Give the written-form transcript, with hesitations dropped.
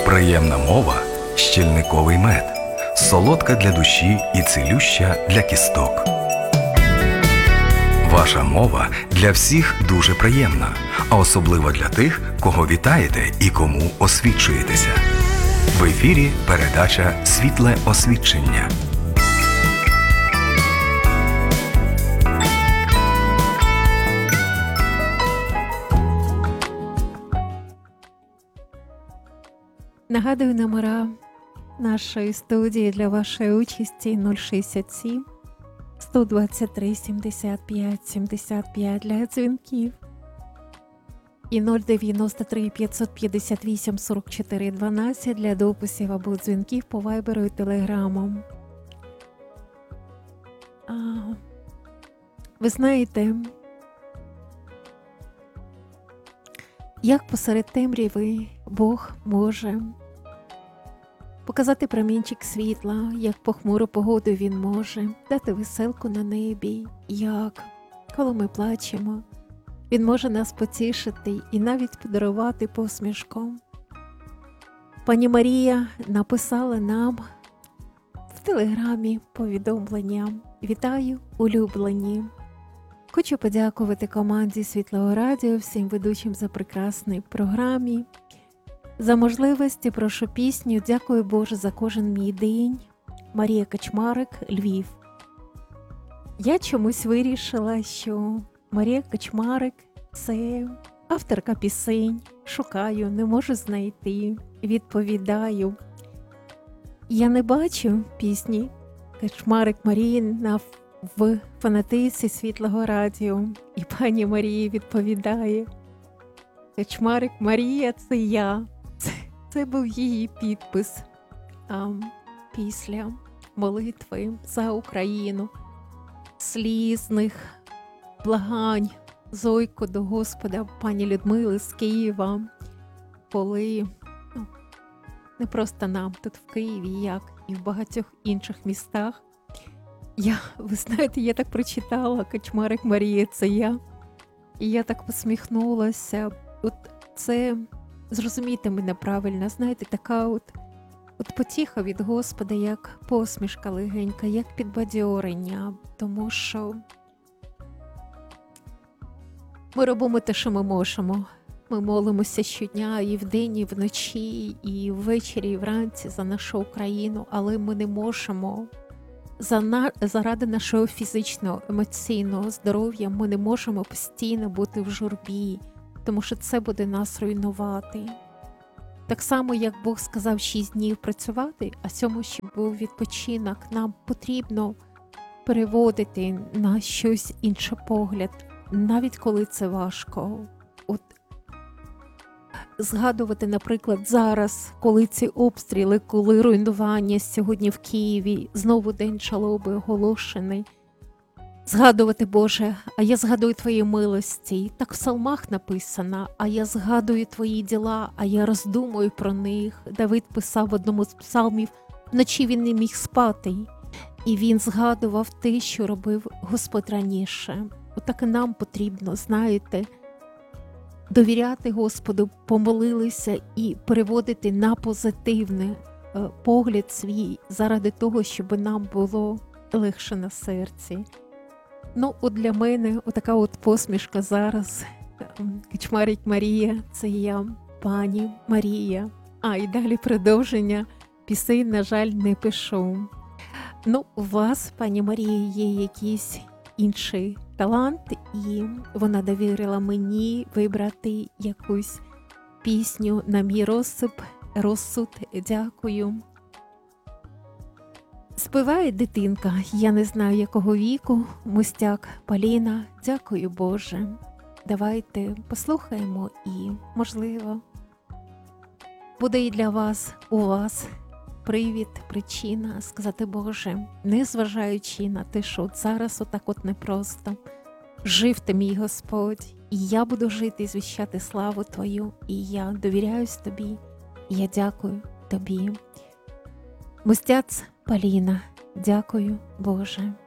Приємна мова – щільниковий мед, солодка для душі і цілюща для кісток. Ваша мова для всіх дуже приємна, а особливо для тих, кого вітаєте і кому освічуєтеся. В ефірі передача «Світле освічення». Нагадую номера нашої студії для вашої участі 067 123 75 75 для дзвінків і 093 558 44 12 для дописів або дзвінків по вайберу і телеграму. Ви знаєте, як посеред темряви Бог може показати промінчик світла, як похмуру погоду Він може дати веселку на небі, як, коли ми плачемо, Він може нас потішити і навіть подарувати посмішку. Пані Марія написала нам в телеграмі повідомлення: «Вітаю, улюблені! Хочу подякувати команді Світлого Радіо, всім ведучим за прекрасні програмі, за можливості, прошу пісню. Дякую, Боже, за кожен мій день. Марія Качмарик, Львів». Я чомусь вирішила, що Марія Качмарик – це авторка пісень. Шукаю, не можу знайти, відповідаю. Я не бачу пісні Качмарик Марії в фанатиці Світлого Радіо. І пані Марія відповідає: «Качмарик Марія – це я». Це був її підпис після молитви за Україну, слізних благань, зойку до Господа пані Людмили з Києва, коли не просто нам тут в Києві, як і в багатьох інших містах. Ви знаєте, я так прочитала «Качмарик Марія – це я», і я так посміхнулася. От це, зрозумійте мене правильно, знаєте, така от потіха від Господа, як посмішка легенька, як підбадьорення, тому що ми робимо те, що ми можемо. Ми молимося щодня і вдень, і вночі, і ввечері, і вранці за нашу Україну, але ми не можемо заради нашого фізичного, емоційного здоров'я ми не можемо постійно бути в журбі, тому що це буде нас руйнувати. Так само, як Бог сказав 6 днів працювати, а 7 ще був відпочинок, нам потрібно переводити на щось інший погляд, навіть коли це важко. От згадувати, наприклад, зараз, коли ці обстріли, коли руйнування сьогодні в Києві, знову День жалоби оголошений. Згадувати, Боже, а я згадую Твої милості. Так в псалмах написано: а я згадую Твої діла, а я роздумую про них. Давид писав в одному з псалмів: вночі він не міг спати, і він згадував те, що робив Господь раніше. Отак і нам потрібно, знаєте, довіряти Господу, помолилися і переводити на позитивний погляд свій заради того, щоб нам було легше на серці. Ну, от для мене отака от посмішка зараз. Качмарик Марія – це я, пані Марія. І далі продовження пісень, на жаль, не пишу. Ну, у вас, пані Марія, є якийсь інший талант, і вона довірила мені вибрати якусь пісню на мій розсуд. Дякую. Співає дитинка, я не знаю якого віку, Мостяк Поліна. Дякую, Боже. Давайте послухаємо і, можливо, буде і для вас, у вас привід, причина сказати: Боже, незважаючи на те, що от зараз отак от непросто, жив ти, мій Господь, і я буду жити і звіщати славу Твою, і я довіряюсь Тобі, і я дякую Тобі. Мостяць Поліна, дякую, Боже.